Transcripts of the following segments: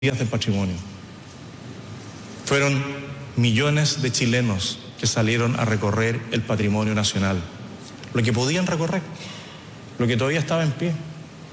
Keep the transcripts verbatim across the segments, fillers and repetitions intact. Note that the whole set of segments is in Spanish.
días del patrimonio. Fueron millones de chilenos que salieron a recorrer el patrimonio nacional, lo que podían recorrer, lo que todavía estaba en pie,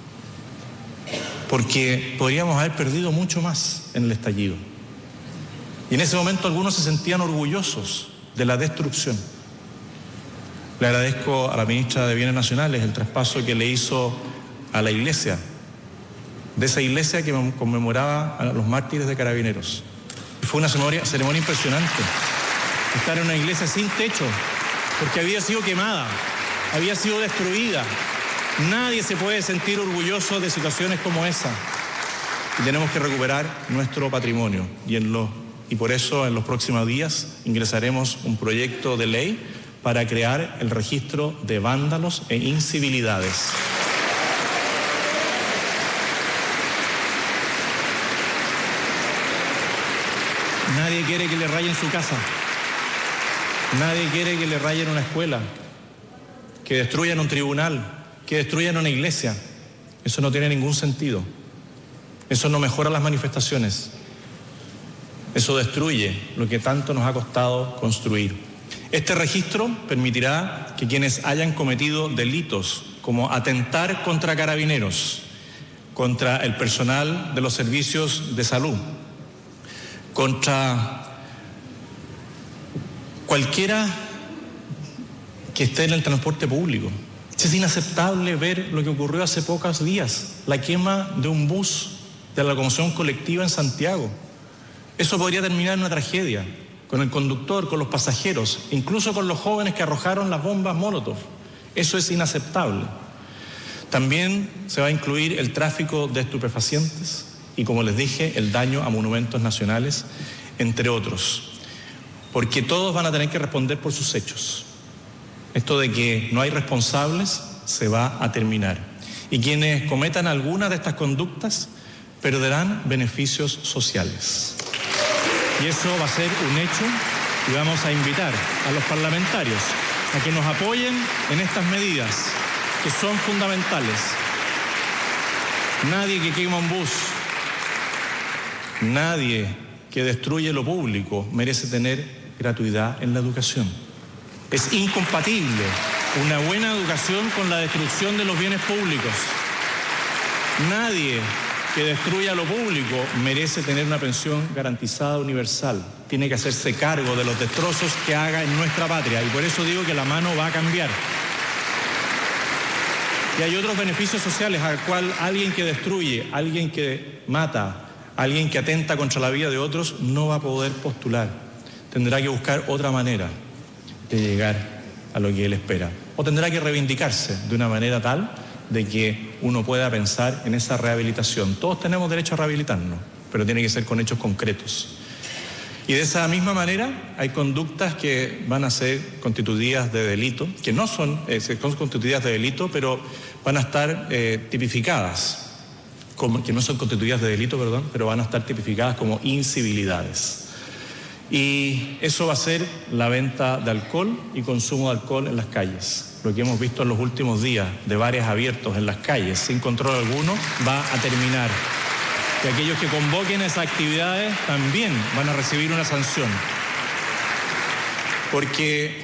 porque podríamos haber perdido mucho más en el estallido. Y en ese momento algunos se sentían orgullosos de la destrucción. Le agradezco a la ministra de Bienes Nacionales el traspaso que le hizo a la iglesia, de esa iglesia que conmemoraba a los mártires de Carabineros. Fue una ceremonia, ceremonia impresionante. Estar en una iglesia sin techo, porque había sido quemada, había sido destruida. Nadie se puede sentir orgulloso de situaciones como esa. Y tenemos que recuperar nuestro patrimonio. Y, en los, y por eso en los próximos días ingresaremos un proyecto de ley para crear el registro de vándalos e incivilidades. Nadie quiere que le rayen su casa. Nadie quiere que le rayen una escuela, que destruyan un tribunal, que destruyan una iglesia. Eso no tiene ningún sentido. Eso no mejora las manifestaciones. Eso destruye lo que tanto nos ha costado construir. Este registro permitirá que quienes hayan cometido delitos como atentar contra Carabineros, contra el personal de los servicios de salud, contra cualquiera que esté en el transporte público. Es inaceptable ver lo que ocurrió hace pocos días, la quema de un bus de la locomoción colectiva en Santiago. Eso podría terminar en una tragedia, con el conductor, con los pasajeros, incluso con los jóvenes que arrojaron las bombas Molotov. Eso es inaceptable. También se va a incluir el tráfico de estupefacientes y, como les dije, el daño a monumentos nacionales, entre otros. Porque todos van a tener que responder por sus hechos. Esto de que no hay responsables se va a terminar. Y quienes cometan alguna de estas conductas perderán beneficios sociales. Y eso va a ser un hecho y vamos a invitar a los parlamentarios a que nos apoyen en estas medidas que son fundamentales. Nadie que quema un bus, nadie que destruye lo público merece tener gratuidad en la educación. Es incompatible una buena educación con la destrucción de los bienes públicos. Nadie que destruya lo público merece tener una pensión garantizada universal. Tiene que hacerse cargo de los destrozos que haga en nuestra patria, y por eso digo que la mano va a cambiar. Y hay otros beneficios sociales al cual alguien que destruye, alguien que mata, alguien que atenta contra la vida de otros no va a poder postular. Tendrá que buscar otra manera de llegar a lo que él espera. O tendrá que reivindicarse de una manera tal de que uno pueda pensar en esa rehabilitación. Todos tenemos derecho a rehabilitarnos, pero tiene que ser con hechos concretos. Y de esa misma manera hay conductas que van a ser constituidas de delito, que no son, eh, son constituidas de delito, pero van a estar eh, tipificadas, como, que no son constituidas de delito, perdón, pero van a estar tipificadas como incivilidades. Y eso va a ser la venta de alcohol y consumo de alcohol en las calles. Lo que hemos visto en los últimos días de bares abiertos en las calles sin control alguno va a terminar. Y aquellos que convoquen esas actividades también van a recibir una sanción. Porque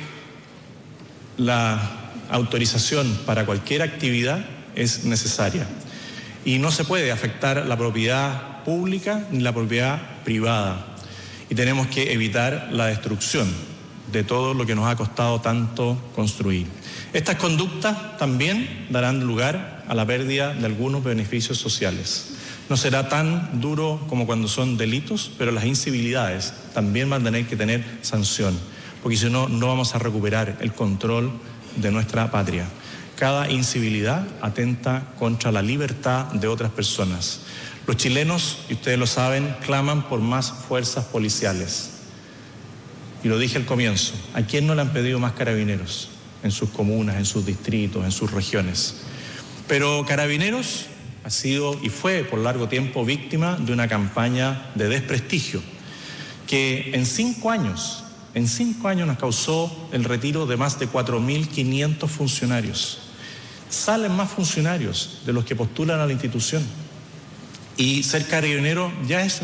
la autorización para cualquier actividad es necesaria. Y no se puede afectar la propiedad pública ni la propiedad privada. Y tenemos que evitar la destrucción de todo lo que nos ha costado tanto construir. Estas conductas también darán lugar a la pérdida de algunos beneficios sociales. No será tan duro como cuando son delitos, pero las incivilidades también van a tener que tener sanción, porque si no, no vamos a recuperar el control de nuestra patria. Cada incivilidad atenta contra la libertad de otras personas. Los chilenos, y ustedes lo saben, claman por más fuerzas policiales. Y lo dije al comienzo, ¿a quién no le han pedido más carabineros en sus comunas, en sus distritos, en sus regiones? Pero Carabineros ha sido y fue por largo tiempo víctima de una campaña de desprestigio que en cinco años, en cinco años nos causó el retiro de más de cuatro mil quinientos funcionarios. Salen más funcionarios de los que postulan a la institución. Y ser carabinero ya es